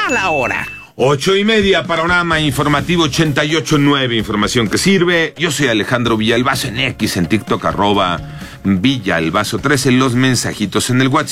a la hora. 8:30, Panorama Informativo 88.9, información que sirve. Yo soy Alejandro Villalbazo en X, en TikTok, @Villalbazo13, los mensajitos en el WhatsApp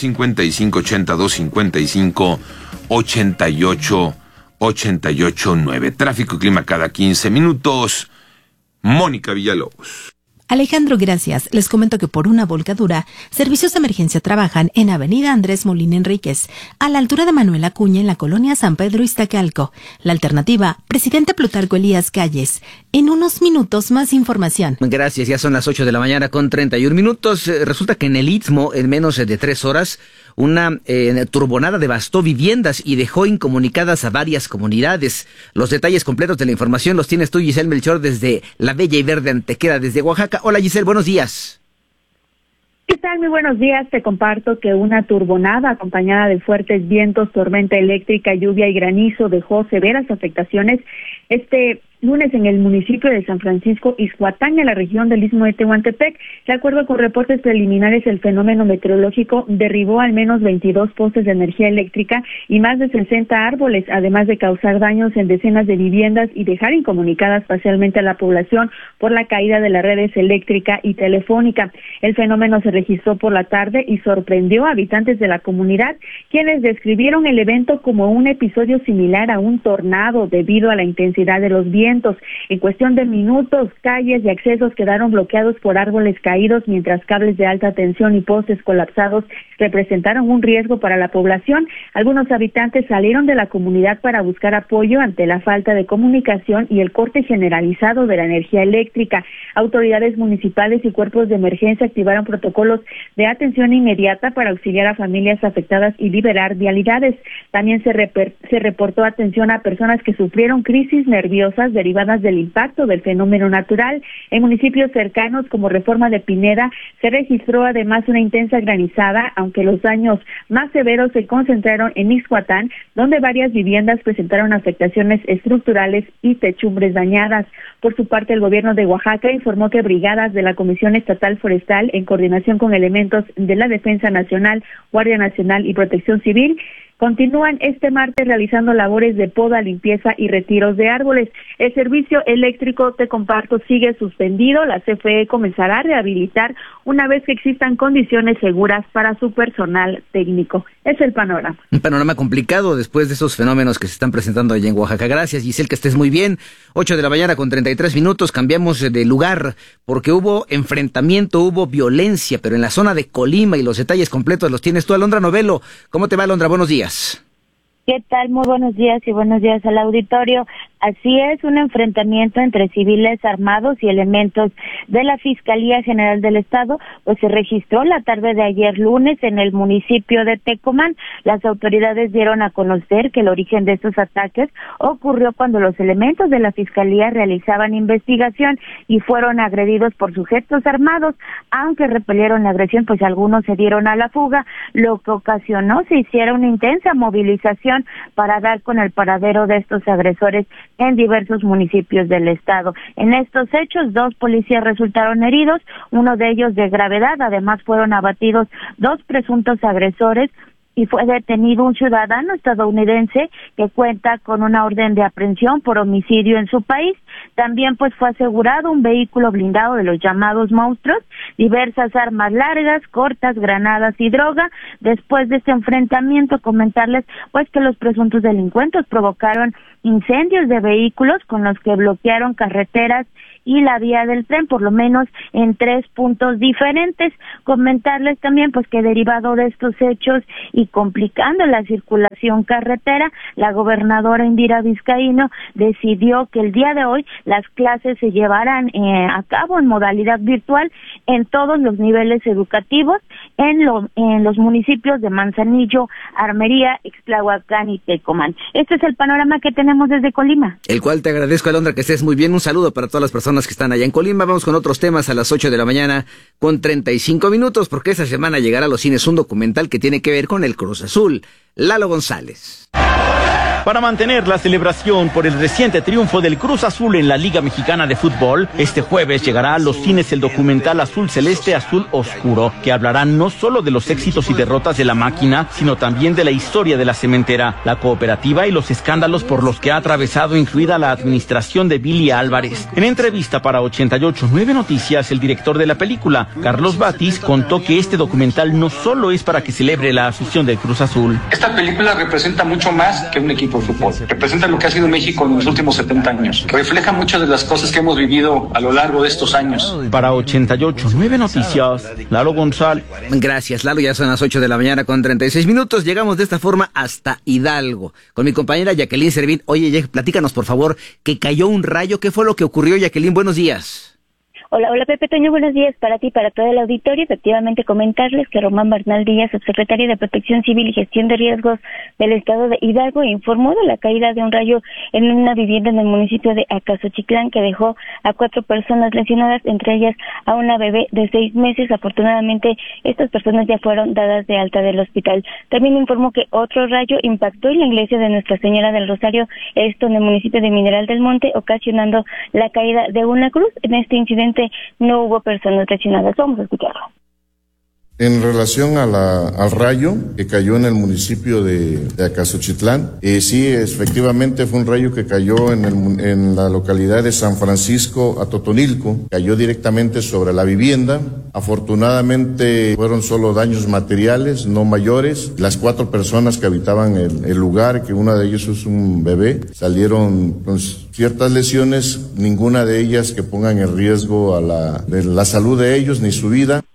5582558889. Tráfico y clima cada 15 minutos. Mónica Villalobos. Alejandro, gracias. Les comento que por una volcadura, servicios de emergencia trabajan en Avenida Andrés Molina Enríquez, a la altura de Manuel Acuña, en la colonia San Pedro Iztacalco. La alternativa, Presidente Plutarco Elías Calles. En unos minutos, más información. Gracias, ya son las 8 de la mañana con 31 minutos. Resulta que en el Istmo, en menos de 3 horas, una turbonada devastó viviendas y dejó incomunicadas a varias comunidades. Los detalles completos de la información los tienes tú, Giselle Melchor, desde la bella y verde Antequera, desde Oaxaca. Hola, Giselle, buenos días. ¿Qué tal? Muy buenos días. Te comparto que una turbonada acompañada de fuertes vientos, tormenta eléctrica, lluvia y granizo dejó severas afectaciones este lunes en el municipio de San Francisco Ixhuatán, en la región del Istmo de Tehuantepec. De acuerdo con reportes preliminares, el fenómeno meteorológico derribó al menos 22 postes de energía eléctrica y más de 60 árboles, además de causar daños en decenas de viviendas y dejar incomunicadas parcialmente a la población por la caída de las redes eléctrica y telefónica. El fenómeno se registró por la tarde y sorprendió a habitantes de la comunidad, quienes describieron el evento como un episodio similar a un tornado debido a la intensidad de los vientos. En cuestión de minutos, calles y accesos quedaron bloqueados por árboles caídos, mientras cables de alta tensión y postes colapsados representaron un riesgo para la población. Algunos habitantes salieron de la comunidad para buscar apoyo ante la falta de comunicación y el corte generalizado de la energía eléctrica. Autoridades municipales y cuerpos de emergencia activaron protocolos de atención inmediata para auxiliar a familias afectadas y liberar vialidades. También se reportó atención a personas que sufrieron crisis nerviosas derivadas del impacto del fenómeno natural. En municipios cercanos como Reforma de Pineda se registró además una intensa granizada, aunque los daños más severos se concentraron en Ixhuatán, donde varias viviendas presentaron afectaciones estructurales y techumbres dañadas. Por su parte, el gobierno de Oaxaca informó que brigadas de la Comisión Estatal Forestal, en coordinación con elementos de la Defensa Nacional, Guardia Nacional y Protección Civil, continúan este martes realizando labores de poda, limpieza y retiros de árboles. El servicio eléctrico, te comparto, sigue suspendido. La CFE comenzará a rehabilitar una vez que existan condiciones seguras para su personal técnico. Es el panorama. Un panorama complicado después de esos fenómenos que se están presentando allá en Oaxaca. Gracias, Giselle, que estés muy bien. 8 de la mañana con 33 minutos. Cambiamos de lugar porque hubo enfrentamiento, hubo violencia, pero en la zona de Colima, y los detalles completos los tienes tú, Alondra Novelo. ¿Cómo te va, Alondra? Buenos días. ¿Qué tal? Muy buenos días y buenos días al auditorio. Así es, un enfrentamiento entre civiles armados y elementos de la Fiscalía General del Estado, pues se registró la tarde de ayer lunes en el municipio de Tecomán. Las autoridades dieron a conocer que el origen de estos ataques ocurrió cuando los elementos de la Fiscalía realizaban investigación y fueron agredidos por sujetos armados. Aunque repelieron la agresión, pues algunos se dieron a la fuga, lo que ocasionó se hiciera una intensa movilización para dar con el paradero de estos agresores en diversos municipios del estado. En estos hechos, 2 policías resultaron heridos, uno de ellos de gravedad. Además, fueron abatidos 2 presuntos agresores y fue detenido un ciudadano estadounidense que cuenta con una orden de aprehensión por homicidio en su país. También pues fue asegurado un vehículo blindado de los llamados monstruos, diversas armas largas, cortas, granadas y droga. Después de este enfrentamiento, comentarles pues que los presuntos delincuentes provocaron incendios de vehículos con los que bloquearon carreteras y la vía del tren, por lo menos en 3 puntos diferentes. Comentarles también pues que derivado de estos hechos y complicando la circulación carretera, la gobernadora Indira Vizcaíno decidió que el día de hoy las clases se llevarán a cabo en modalidad virtual en todos los niveles educativos en los municipios de Manzanillo, Armería, Ixtlahuacán y Tecomán. Este es el panorama que tenemos desde Colima. El cual te agradezco, Alondra, que estés muy bien. Un saludo para todas las personas que están allá en Colima. Vamos con otros temas a las 8 de la mañana con 35 minutos, porque esta semana llegará a los cines un documental que tiene que ver con el Cruz Azul. Lalo González. Para mantener la celebración por el reciente triunfo del Cruz Azul en la Liga Mexicana de Fútbol, este jueves llegará a los cines el documental Azul Celeste, Azul Oscuro, que hablará no solo de los éxitos y derrotas de la máquina, sino también de la historia de la cementera, la cooperativa y los escándalos por los que ha atravesado, incluida la administración de Billy Álvarez. En entrevista para 88.9 Noticias, el director de la película, Carlos Batis, contó que este documental no solo es para que celebre la afición del Cruz Azul. Esta película representa mucho más que un equipo de fútbol. Representa lo que ha sido México en los últimos 70 años. Refleja muchas de las cosas que hemos vivido a lo largo de estos años. Para 88.9 Noticias, Lalo González. Gracias, Lalo. Ya son las 8 de la mañana con 36 minutos. Llegamos de esta forma hasta Hidalgo. Con mi compañera Jacqueline Servín. Oye, platícanos, por favor, que cayó un rayo. ¿Qué fue lo que ocurrió, Jacqueline? Buenos días. Hola Pepe Toño, buenos días para ti y para todo el auditorio. Efectivamente, comentarles que Román Bernal Díaz, subsecretario de Protección Civil y Gestión de Riesgos del Estado de Hidalgo, informó de la caída de un rayo en una vivienda en el municipio de Acasochitlán que dejó a 4 personas lesionadas, entre ellas a una bebé de 6 meses. Afortunadamente, estas personas ya fueron dadas de alta del hospital. También informó que otro rayo impactó en la iglesia de Nuestra Señora del Rosario, esto en el municipio de Mineral del Monte, ocasionando la caída de una cruz. En este incidente no hubo personas lesionadas. Vamos a escucharlo. En relación al rayo que cayó en el municipio de Acasochitlán, sí, efectivamente fue un rayo que cayó en la localidad de San Francisco Atotonilco, cayó directamente sobre la vivienda. Afortunadamente fueron solo daños materiales, no mayores. Las 4 personas que habitaban el lugar, que una de ellas es un bebé, salieron con ciertas lesiones, ninguna de ellas que pongan en riesgo a la salud de ellos ni su vida.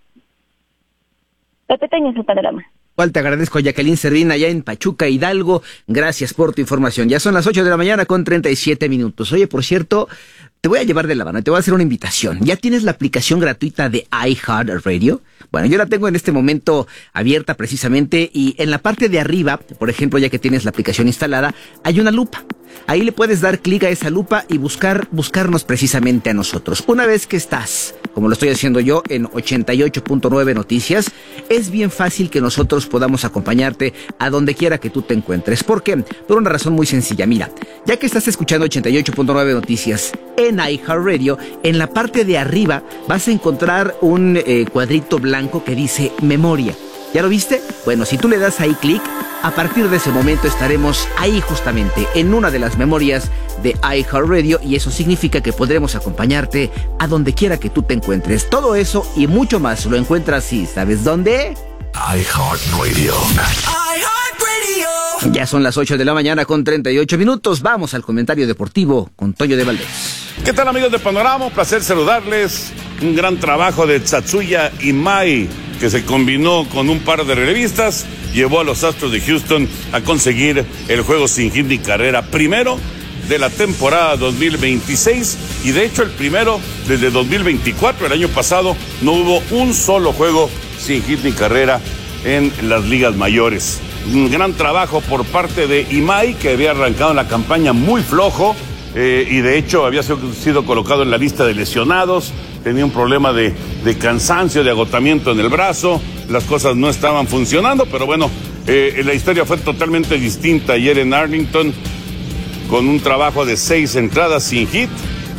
Pepe Toño, su panorama. Igual te agradezco, Jacqueline Servín, allá en Pachuca, Hidalgo. Gracias por tu información. Ya son las 8 de la mañana con 37 minutos. Oye, por cierto, te voy a llevar de la mano y te voy a hacer una invitación. ¿Ya tienes la aplicación gratuita de iHeartRadio? Bueno, yo la tengo en este momento abierta precisamente, y en la parte de arriba, por ejemplo, ya que tienes la aplicación instalada, hay una lupa. Ahí le puedes dar clic a esa lupa y buscarnos precisamente a nosotros. Una vez que estás, como lo estoy haciendo yo, en 88.9 Noticias, es bien fácil que nosotros podamos acompañarte a donde quiera que tú te encuentres. ¿Por qué? Por una razón muy sencilla. Mira, ya que estás escuchando 88.9 Noticias en iHeartRadio, en la parte de arriba vas a encontrar un cuadrito blanco que dice Memoria. ¿Ya lo viste? Bueno, si tú le das ahí clic, a partir de ese momento estaremos ahí justamente en una de las memorias de iHeartRadio, y eso significa que podremos acompañarte a donde quiera que tú te encuentres. Todo eso y mucho más lo encuentras, ¿y sabes dónde? iHeartRadio. Ya son las 8 de la mañana con 38 minutos. Vamos al comentario deportivo con Toño de Valdés. ¿Qué tal, amigos de Panorama? Un placer saludarles. Un gran trabajo de Tatsuya Imai, que se combinó con un par de relevistas, llevó a los Astros de Houston a conseguir el juego sin hit ni carrera primero de la temporada 2026, y de hecho el primero desde 2024. El año pasado no hubo un solo juego sin hit ni carrera en las ligas mayores. Un gran trabajo por parte de Imai, que había arrancado la campaña muy flojo, y de hecho había sido colocado en la lista de lesionados. Tenía un problema de cansancio, de agotamiento en el brazo. Las cosas no estaban funcionando, pero bueno, la historia fue totalmente distinta ayer en Arlington, con un trabajo de 6 entradas sin hit.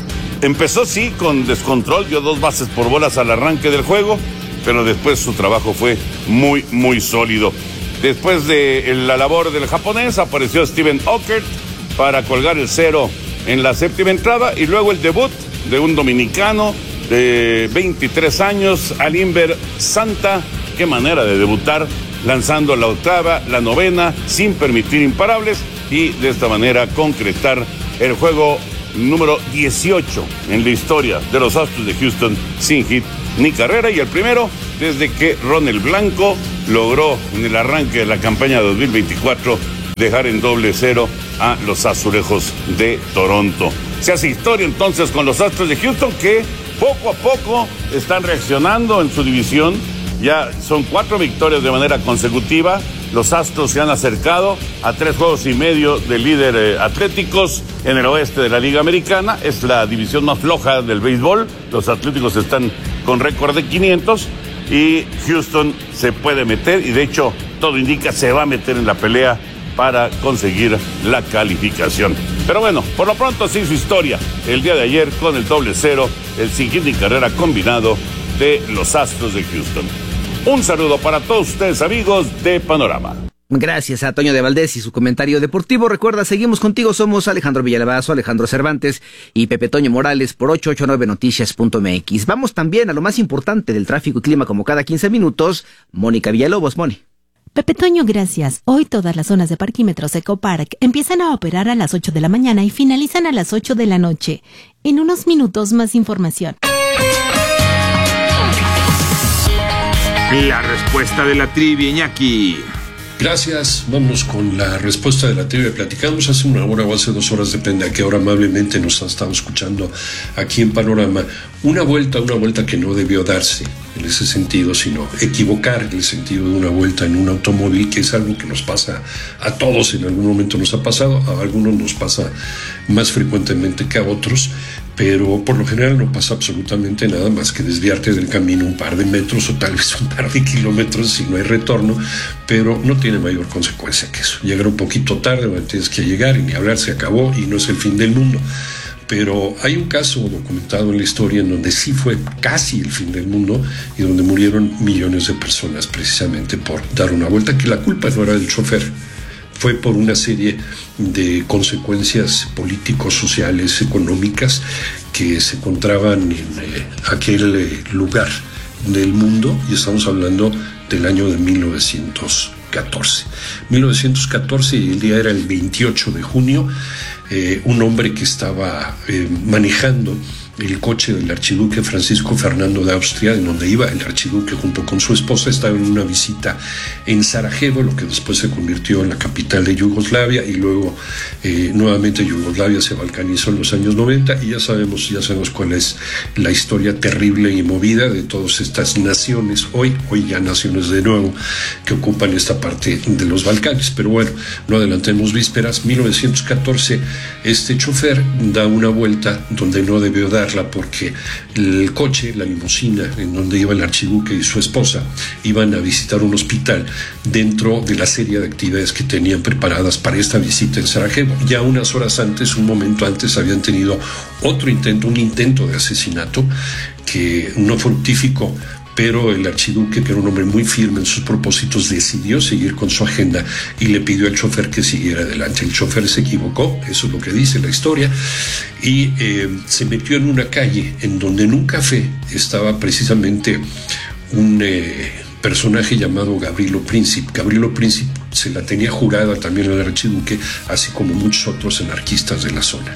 Empezó sí con descontrol, dio 2 bases por bolas al arranque del juego, pero después su trabajo fue muy, muy sólido. Después de la labor del japonés, apareció Steven Ockert para colgar el 0 en la 7ª entrada, y luego el debut de un dominicano de 23 años, Alimber Santa. Qué manera de debutar, lanzando la 8ª, la 9ª, sin permitir imparables, y de esta manera concretar el juego número 18 en la historia de los Astros de Houston sin hit ni carrera, y el primero desde que Ronald Blanco logró en el arranque de la campaña 2024 dejar en 0-0 a los Azulejos de Toronto. Se hace historia entonces con los Astros de Houston, que poco a poco están reaccionando en su división. Ya son 4 victorias de manera consecutiva. Los Astros se han acercado a 3 juegos y medio del líder Atléticos en el oeste de la Liga Americana. Es la división más floja del béisbol. Los Atléticos están con récord de 500 y Houston se puede meter, y de hecho todo indica se va a meter en la pelea para conseguir la calificación. Pero bueno, por lo pronto sí su historia el día de ayer con el 0-0, el sin hit ni carrera combinado de los Astros de Houston. Un saludo para todos ustedes, amigos de Panorama. Gracias a Toño de Valdés y su comentario deportivo. Recuerda, seguimos contigo, somos Alejandro Villalbazo, Alejandro Cervantes y Pepe Toño Morales por 889noticias.mx. Vamos también a lo más importante del tráfico y clima como cada 15 minutos. Mónica Villalobos, Moni. Pepe Toño, gracias. Hoy todas las zonas de parquímetros Ecopark empiezan a operar a las 8 de la mañana y finalizan a las 8 de la noche. En unos minutos más información. La respuesta de la trivia, Iñaki. Gracias, vámonos con la respuesta de la trivia. Platicamos hace una hora o hace 2 horas, depende a qué hora amablemente nos ha estado escuchando aquí en Panorama. Una vuelta que no debió darse en ese sentido, sino equivocar el sentido de una vuelta en un automóvil, que es algo que nos pasa a todos, en algún momento nos ha pasado, a algunos nos pasa más frecuentemente que a otros, pero por lo general no pasa absolutamente nada más que desviarte del camino un par de metros o tal vez un par de kilómetros si no hay retorno, pero no tiene mayor consecuencia que eso. Llegar un poquito tarde, tienes que llegar y ni hablar, se acabó y no es el fin del mundo. Pero hay un caso documentado en la historia en donde sí fue casi el fin del mundo y donde murieron millones de personas precisamente por dar una vuelta, que la culpa no era del chofer, fue por una serie de consecuencias políticos, sociales, económicas que se encontraban en aquel lugar del mundo, y estamos hablando del año de 1914. 1914, y el día era el 28 de junio, un hombre que estaba manejando el coche del archiduque Francisco Fernando de Austria, en donde iba el archiduque junto con su esposa, estaba en una visita en Sarajevo, lo que después se convirtió en la capital de Yugoslavia, y luego nuevamente Yugoslavia se balcanizó en los años 90, y ya sabemos cuál es la historia terrible y movida de todas estas naciones, hoy ya naciones de nuevo, que ocupan esta parte de los Balcanes. Pero bueno, no adelantemos vísperas. 1914, este chofer da una vuelta donde no debió darla, porque el coche, la limusina en donde iba el archiduque y su esposa, iban a visitar un hospital dentro de la serie de actividades que tenían preparadas para esta visita en Sarajevo. Ya unas horas antes, un momento antes, habían tenido un intento de asesinato que no fructificó, pero el archiduque, que era un hombre muy firme en sus propósitos, decidió seguir con su agenda y le pidió al chofer que siguiera adelante. El chofer se equivocó, eso es lo que dice la historia, y se metió en una calle en donde en un café estaba precisamente un personaje llamado Gavrilo Princip. Gavrilo Princip se la tenía jurada también al archiduque, así como muchos otros anarquistas de la zona.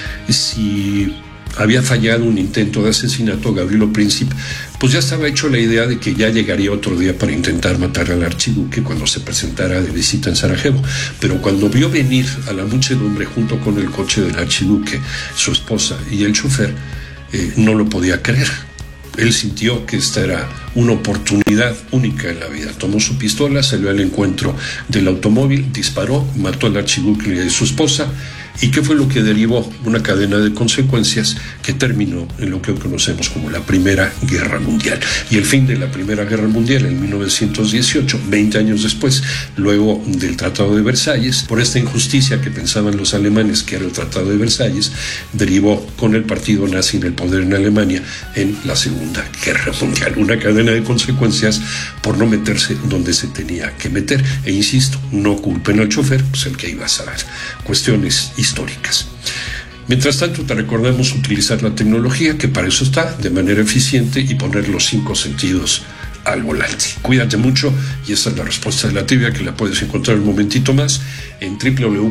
Si había fallado un intento de asesinato, Gavrilo Princip pues ya estaba hecho la idea de que ya llegaría otro día para intentar matar al archiduque cuando se presentara de visita en Sarajevo. Pero cuando vio venir a la muchedumbre junto con el coche del archiduque, su esposa y el chofer, no lo podía creer. Él sintió que esta era una oportunidad única en la vida. Tomó su pistola, salió al encuentro del automóvil, disparó, mató al archiduque y a su esposa. ¿Y qué fue lo que derivó? Una cadena de consecuencias que terminó en lo que hoy conocemos como la Primera Guerra Mundial. Y el fin de la Primera Guerra Mundial en 1918, 20 años después, luego del Tratado de Versalles, por esta injusticia que pensaban los alemanes que era el Tratado de Versalles, derivó con el partido nazi en el poder en Alemania en la Segunda Guerra Mundial. Una cadena de consecuencias por no meterse donde se tenía que meter. E insisto, no culpen al chofer, pues el que iba a saber. Cuestiones históricas. Mientras tanto, te recordamos utilizar la tecnología, que para eso está, de manera eficiente, y poner los 5 sentidos al volante. Cuídate mucho, y esta es la respuesta de la trivia, que la puedes encontrar un momentito más en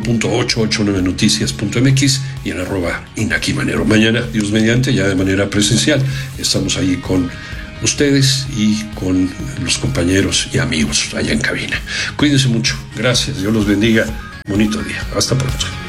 www.889noticias.mx y en @Iñaki Manero. Mañana, Dios mediante, ya de manera presencial, estamos ahí con ustedes y con los compañeros y amigos allá en cabina. Cuídense mucho. Gracias. Dios los bendiga. Bonito día. Hasta pronto.